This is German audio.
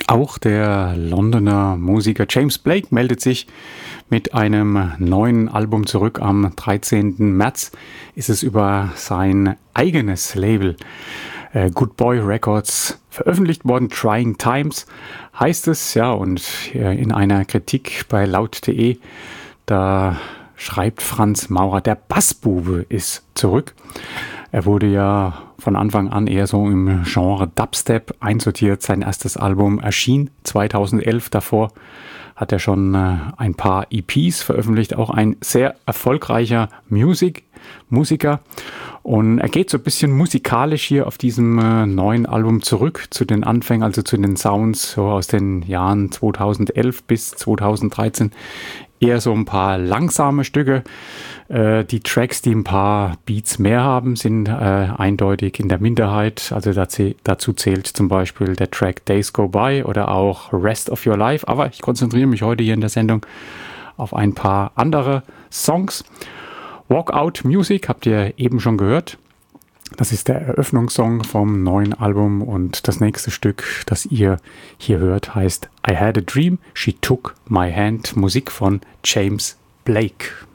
Auch der Londoner Musiker James Blake meldet sich mit einem neuen Album zurück. Am 13. März ist es über sein eigenes Label Good Boy Records veröffentlicht worden. Trying Times heißt es, ja, und in einer Kritik bei laut.de, da schreibt Franz Maurer, der Bassbube ist zurück. Er wurde ja von Anfang an eher so im Genre Dubstep einsortiert. Sein erstes Album erschien 2011. Davor hat er schon ein paar EPs veröffentlicht. Auch ein sehr erfolgreicher Musiker. Und er geht so ein bisschen musikalisch hier auf diesem neuen Album zurück zu den Anfängen, also zu den Sounds so aus den Jahren 2011 bis 2013. Eher so ein paar langsame Stücke. Die Tracks, die ein paar Beats mehr haben, sind eindeutig in der Minderheit. Also dazu zählt zum Beispiel der Track Days Go By oder auch Rest of Your Life. Aber ich konzentriere mich heute hier in der Sendung auf ein paar andere Songs. Walkout Music habt ihr eben schon gehört. Das ist der Eröffnungssong vom neuen Album und das nächste Stück, das ihr hier hört, heißt I Had a Dream, She Took My Hand, Musik von James Blake.